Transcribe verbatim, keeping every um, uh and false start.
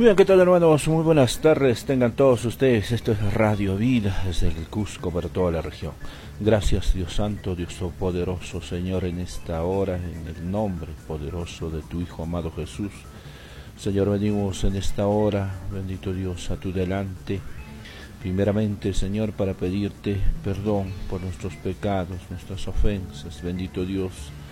Muy bien, ¿qué tal, hermanos? Muy buenas tardes, tengan todos ustedes. Esto es Radio Vida desde el Cusco para toda la región. Gracias, Dios Santo, Dios Todopoderoso, Señor, en esta hora, en el nombre poderoso de tu Hijo amado Jesús. Señor, venimos en esta hora, bendito Dios, a tu delante. Primeramente, Señor, para pedirte perdón por nuestros pecados, nuestras ofensas, bendito Dios.